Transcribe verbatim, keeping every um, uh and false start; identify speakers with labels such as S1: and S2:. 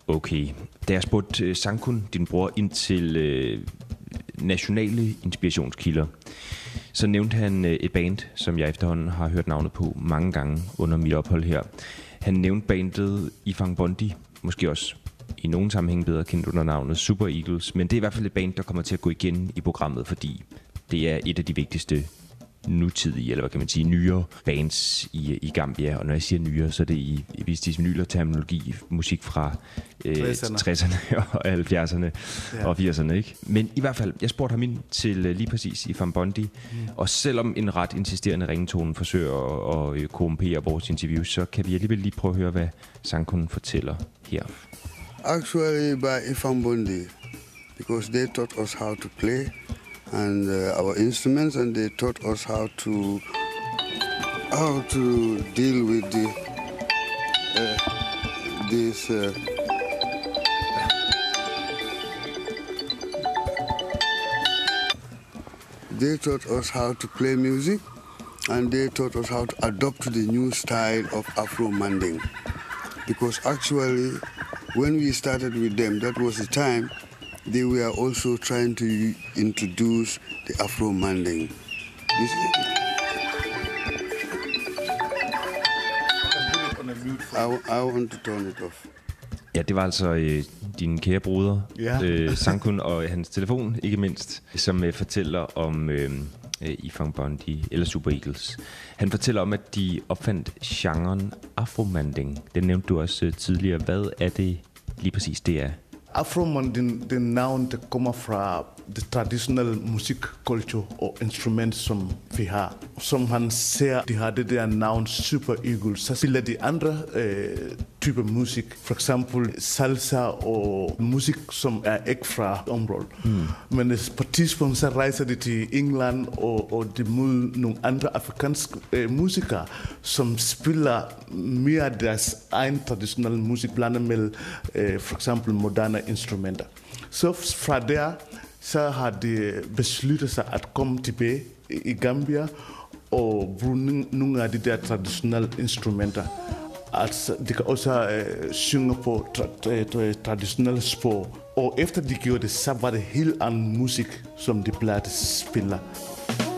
S1: Okay. Da jeg spurgte uh, Sankun, din bror, ind til uh, nationale inspirationskilder, så nævnte han uh, et band, som jeg efterhånden har hørt navnet på mange gange under mit ophold her. Han nævnte bandet Ifang Bondi, måske også i nogen sammenhæng bedre kendt under navnet Super Eagles, men det er i hvert fald et band, der kommer til at gå igen i programmet, fordi det er et af de vigtigste nutidige, eller hvad kan man sige, nyere bands i, i Gambia. Og når jeg siger nyere, så er det i, i Vis terminologi musik fra øh, tresserne og halvfjerdserne ja. og firserne, ikke? Men i hvert fald, jeg spurgte ham ind til øh, lige præcis Ifang Bondi, mm. og selvom en ret insisterende ringetone forsøger at, at korrumpere vores interview, så kan vi alligevel lige prøve at høre, hvad Sankun fortæller her.
S2: Actually by Ifang Bondi, because they taught us how to play and uh, our instruments, and they taught us how to how to deal with the uh, this uh, they taught us how to play music, and they taught us how to adopt to the new style of Afro Manding, because actually when we started with them, that was the time they were also trying to introduce the Afro Manding. This I, I want to turn it off.
S1: Ja, det var altså øh, din kære broder,
S3: ja.
S1: øh, Sankun, og hans telefon, ikke mindst, som øh, fortæller om øh, Ifang Bondi, eller Super Eagles. Han fortæller om, at de opfandt genren Afro-manding. Den nævnte du også øh, tidligere. Hvad er det lige præcis, det er?
S3: Afro-manding, det navn, der kommer fra det traditionelle musikkultur og instrument, som vi har. Som han ser, de har det der navn Super Eagles. Så spiller de andre øh, typer musik. For eksempel salsa og musik, som er ikke fra området. Mm. Men på et tidspunkt, så rejser de til England, og, og de møder nogle andre afrikanske øh, musikere, som spiller mere deres egen traditionelle musik, blandet med øh, for eksempel moderne instrumenter. Så fra der, så har de besluttet sig at komme tilbage i Gambia og bruge nogle af de der traditionelle instrumenter. Altså, de kan også øh, synge på tra- tra- traditionelle sprog. Og efter de gjorde det, så var det helt anden musik, som de plejede at spille.